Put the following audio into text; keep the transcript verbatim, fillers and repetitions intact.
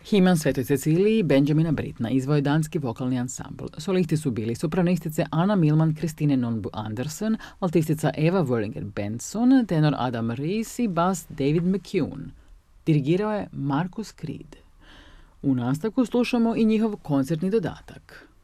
Himan Svetoj Ceciliji Benjamina Britna izvao je danski vokalni ansambl. Solisti su bili sopranistice Anna Milman Kristine Nonbu Andersen, altistica Eva Wöringer Benson, tenor Adam Rees i bas David McCune. Dirigirao je Marcus Creed. U nastavku slušamo i njihov koncertni dodatak.